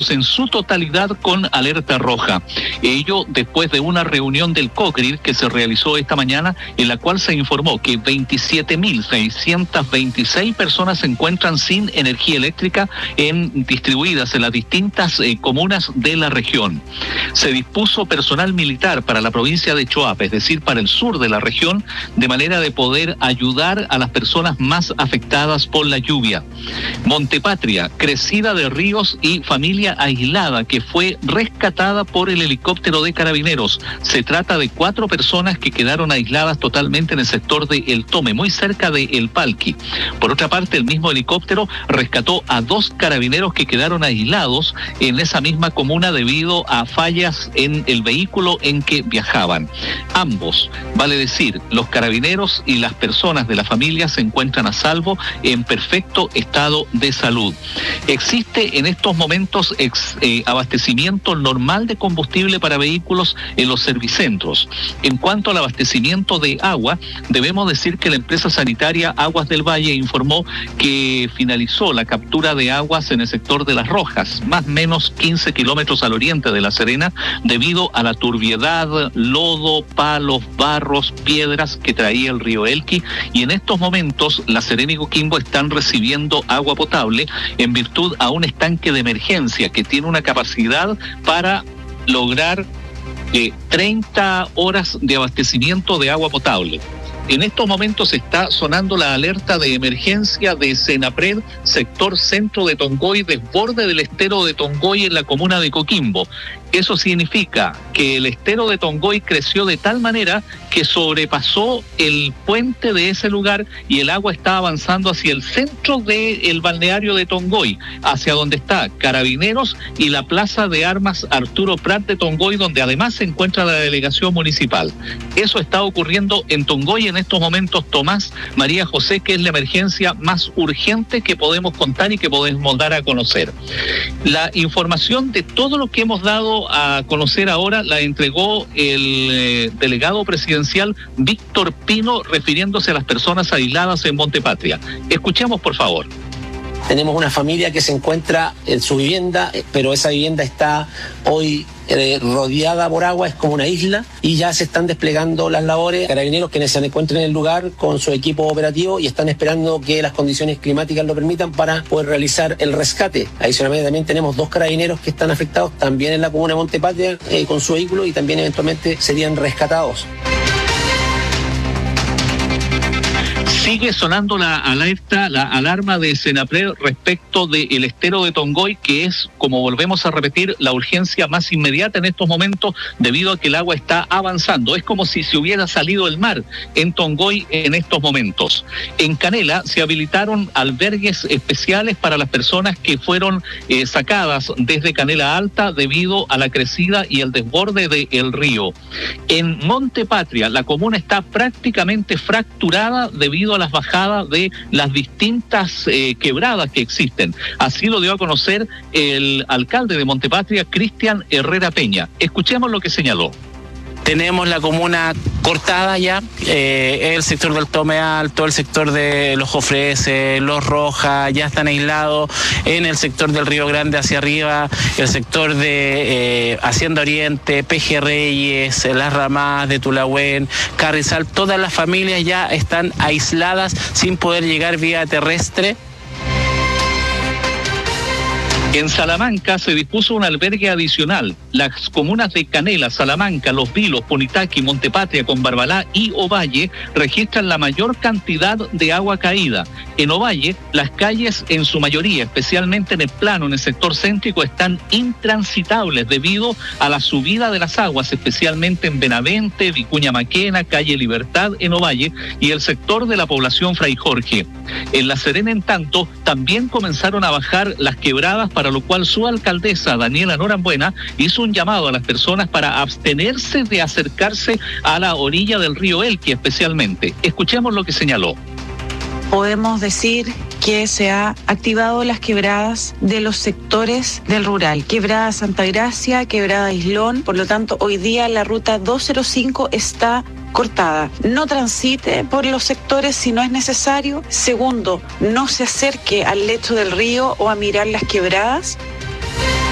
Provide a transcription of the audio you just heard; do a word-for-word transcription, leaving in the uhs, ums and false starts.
municipios en su totalidad con alerta roja. Ello después de una reunión del COCRIR que se realizó esta mañana, en la cual se informó que veintisiete mil seiscientas veintiséis personas se encuentran sin energía eléctrica en, distribuidas en las distintas eh, comunas de la región. Se dispuso personal militar para la provincia de Choapa, es decir, para el sur de la región, de manera de poder ayudar a las personas más afectadas por la lluvia. Montepatria, crecida de ríos y familia aislada que fue rescatada por el helicóptero de Carabineros. Se trata de cuatro personas que quedaron aisladas totalmente en el sector de El Tome, muy cerca de El Palqui. Por otra parte, el mismo helicóptero rescató a dos carabineros que quedaron aislados en esa misma comuna debido a fallas en el vehículo en que viajaban. Ambos, vale decir, los carabineros y las personas de la familia se encuentran a salvo en perfecto estado de salud. Existe en estos momentos ex, eh, abastecimiento normal de combustible para vehículos en los servicentros. En cuanto al abastecimiento de agua, debemos decir que la empresa sanitaria Aguas del Valle informó que finalizó la captura de aguas en el sector de Las Rojas, más o menos quince kilómetros al oriente de La Serena, debido a la turbiedad, lodo, palos, barros, piedras que traía el río Elqui, y en estos momentos La Serena y Coquimbo están recibiendo agua potable en virtud a un estanque de emergencia que tiene una capacidad para lograr eh, treinta horas de abastecimiento de agua potable. En estos momentos está sonando la alerta de emergencia de Senapred, sector centro de Tongoy, desborde del estero de Tongoy en la comuna de Coquimbo. Eso significa que el estero de Tongoy creció de tal manera que sobrepasó el puente de ese lugar y el agua está avanzando hacia el centro del balneario de Tongoy, hacia donde está Carabineros y la Plaza de Armas Arturo Prat de Tongoy, donde además se encuentra la delegación municipal. Eso está ocurriendo en Tongoy en estos momentos, Tomás, María José, que es la emergencia más urgente que podemos contar y que podemos dar a conocer. La información de todo lo que hemos dado a conocer ahora la entregó el eh, delegado presidencial Víctor Pino, refiriéndose a las personas aisladas en Montepatria. Escuchemos, por favor. Tenemos una familia que se encuentra en su vivienda, pero esa vivienda está hoy eh, rodeada por agua, es como una isla, y ya se están desplegando las labores. Carabineros quienes se encuentran en el lugar con su equipo operativo y están esperando que las condiciones climáticas lo permitan para poder realizar el rescate. Adicionalmente también tenemos dos carabineros que están afectados también en la comuna de Montepatria eh, con su vehículo y también eventualmente serían rescatados. Sigue sonando la alerta, la alarma de Senapred respecto del estero de Tongoy, que es, como volvemos a repetir, la urgencia más inmediata en estos momentos debido a que el agua está avanzando. Es como si se hubiera salido el mar en Tongoy en estos momentos. En Canela se habilitaron albergues especiales para las personas que fueron eh, sacadas desde Canela Alta debido a la crecida y el desborde del río. En Montepatria, la comuna está prácticamente fracturada debido a las bajadas de las distintas eh, quebradas que existen. Así lo dio a conocer el alcalde de Montepatria, Cristian Herrera Peña. Escuchemos lo que señaló. Tenemos la comuna cortada ya, eh, el sector del Tome Alto, el sector de Los Jofreses, Los Rojas, ya están aislados, en el sector del Río Grande hacia arriba, el sector de eh, Hacienda Oriente, Peje Reyes, Las Ramas de Tulahuen, Carrizal, todas las familias ya están aisladas sin poder llegar vía terrestre. En Salamanca se dispuso un albergue adicional. Las comunas de Canela, Salamanca, Los Vilos, Punitaqui, Montepatria, Combarbalá y Ovalle registran la mayor cantidad de agua caída. En Ovalle, las calles en su mayoría, especialmente en el plano, en el sector céntrico, están intransitables debido a la subida de las aguas, especialmente en Benavente, Vicuña Maquena, calle Libertad en Ovalle y el sector de la población Fray Jorge. En La Serena, en tanto, también comenzaron a bajar las quebradas, para lo cual su alcaldesa, Daniela Norambuena, hizo un llamado a las personas para abstenerse de acercarse a la orilla del río Elqui especialmente. Escuchemos lo que señaló. Podemos decir que se ha activado las quebradas de los sectores del rural. Quebrada Santa Gracia, Quebrada Islón. Por lo tanto, hoy día la ruta doscientos cinco está cortada. No transite por los sectores si no es necesario. Segundo, no se acerque al lecho del río o a mirar las quebradas.